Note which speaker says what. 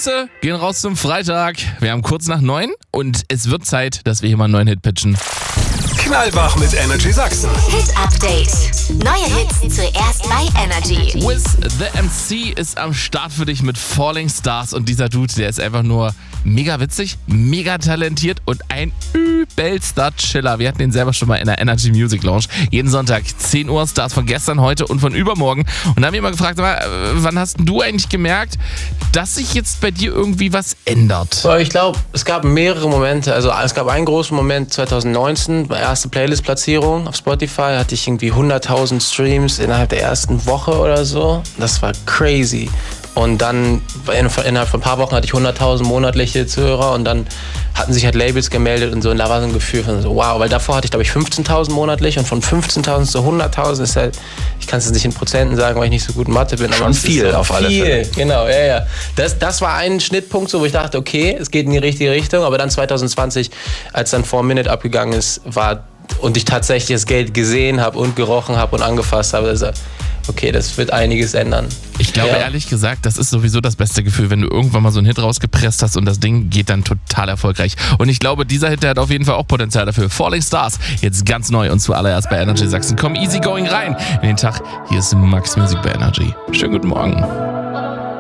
Speaker 1: Grüße gehen raus zum Freitag. Wir haben kurz nach 9 und es wird Zeit, dass wir hier mal einen neuen Hit pitchen.
Speaker 2: Knallwach mit Energy Sachsen.
Speaker 3: Hit Update. Neue Hits zuerst bei Energy.
Speaker 1: Wiz the MC ist am Start für dich mit Falling Stars und dieser Dude, der ist einfach nur mega witzig, mega talentiert und ein übelster Chiller. Wir hatten ihn selber schon mal in der Energy Music Lounge. Jeden Sonntag 10 Uhr, Stars von gestern, heute und von übermorgen. Und da haben wir immer gefragt, wann hast du eigentlich gemerkt, dass sich jetzt bei dir irgendwie was ändert?
Speaker 4: Ich glaube, es gab mehrere Momente. Also es gab einen großen Moment 2019, meine erste Playlist-Platzierung auf Spotify, hatte ich irgendwie 100.000 Streams innerhalb der ersten Woche oder so. Das war crazy. Und dann innerhalb von ein paar Wochen hatte ich 100.000 monatliche Zuhörer und dann hatten sich halt Labels gemeldet und so, und da war so ein Gefühl von so, wow, weil davor hatte ich glaube ich 15.000 monatlich und von 15.000 zu 100.000 ist halt, ich kann es jetzt nicht in Prozenten sagen, weil ich nicht so gut in Mathe bin, aber
Speaker 5: viel
Speaker 4: ist
Speaker 5: auf alle Fälle.
Speaker 4: Genau, ja. Das war ein Schnittpunkt, so, wo ich dachte, okay, es geht in die richtige Richtung, aber dann 2020, als dann 4 Minute abgegangen ist, und ich tatsächlich das Geld gesehen habe und gerochen habe und angefasst habe, also, okay, das wird einiges ändern.
Speaker 1: Ich glaube ehrlich gesagt, das ist sowieso das beste Gefühl, wenn du irgendwann mal so einen Hit rausgepresst hast und das Ding geht dann total erfolgreich. Und ich glaube, dieser Hit, der hat auf jeden Fall auch Potenzial dafür. Falling Stars, jetzt ganz neu und zuallererst bei Energy Sachsen. Komm easy going rein in den Tag. Hier ist Max Music bei Energy. Schönen guten Morgen.